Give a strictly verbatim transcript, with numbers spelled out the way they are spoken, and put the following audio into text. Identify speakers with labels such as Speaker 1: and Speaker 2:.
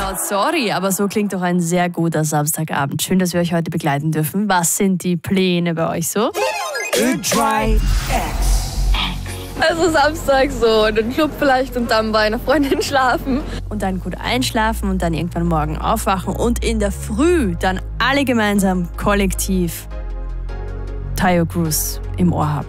Speaker 1: Ja, sorry, aber so klingt doch ein sehr guter Samstagabend. Schön, dass wir euch heute begleiten dürfen. Was sind die Pläne bei euch so?
Speaker 2: Good Drive X.
Speaker 3: Also Samstag so in den Club vielleicht und dann bei einer Freundin schlafen.
Speaker 1: Und dann gut einschlafen und dann irgendwann morgen aufwachen und in der Früh dann alle gemeinsam kollektiv Tayo Cruz im Ohr haben.